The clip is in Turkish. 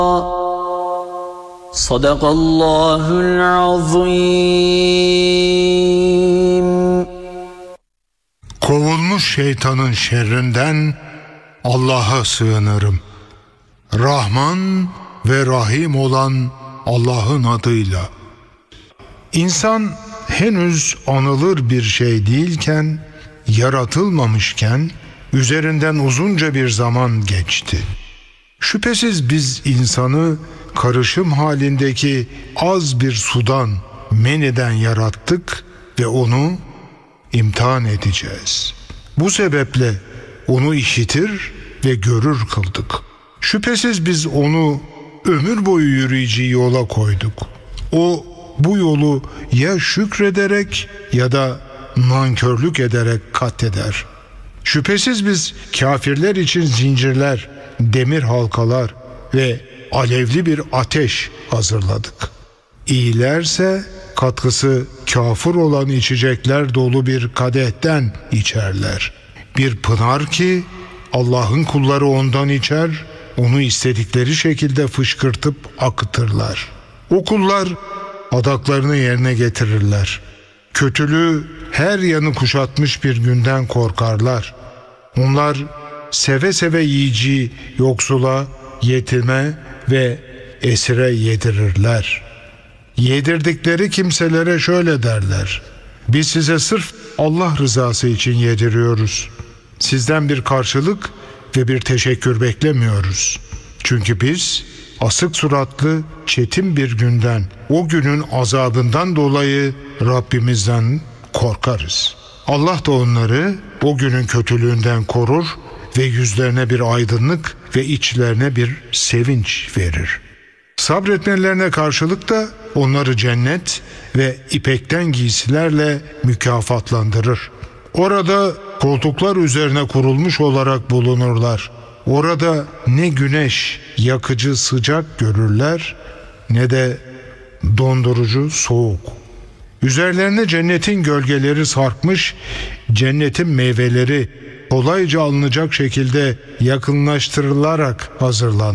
Sadakallahul azim. Kovulmuş şeytanın şerrinden Allah'a sığınırım. Rahman ve Rahim olan Allah'ın adıyla. İnsan henüz anılır bir şey değilken, yaratılmamışken üzerinden uzunca bir zaman geçti. Şüphesiz biz insanı karışım halindeki az bir sudan, meniden yarattık ve onu imtihan edeceğiz. Bu sebeple onu işitir ve görür kıldık. Şüphesiz biz onu ömür boyu yürüyeceği yola koyduk. O bu yolu ya şükrederek ya da nankörlük ederek kat eder. Şüphesiz biz kafirler için zincirler, demir halkalar ve alevli bir ateş hazırladık. İyilerse katkısı kafir olan içecekler dolu bir kadehten içerler. Bir pınar ki Allah'ın kulları ondan içer, onu istedikleri şekilde fışkırtıp akıtırlar. O kullar adaklarını yerine getirirler. Kötülüğü her yanı kuşatmış bir günden korkarlar. Onlar seve seve yiyici yoksula, yetime ve esire yedirirler. Yedirdikleri kimselere şöyle derler: biz size sırf Allah rızası için yediriyoruz. Sizden bir karşılık ve bir teşekkür beklemiyoruz. Çünkü biz asık suratlı, çetin bir günden, o günün azabından dolayı Rabbimizden korkarız. Allah da onları o günün kötülüğünden korur ve yüzlerine bir aydınlık ve içlerine bir sevinç verir. Sabretmelerine karşılık da onları cennet ve ipekten giysilerle mükafatlandırır. Orada koltuklar üzerine kurulmuş olarak bulunurlar. Orada ne güneş yakıcı sıcak görürler ne de dondurucu soğuk. Üzerlerine cennetin gölgeleri sarkmış, cennetin meyveleri kolayca alınacak şekilde yakınlaştırılarak hazırlanır.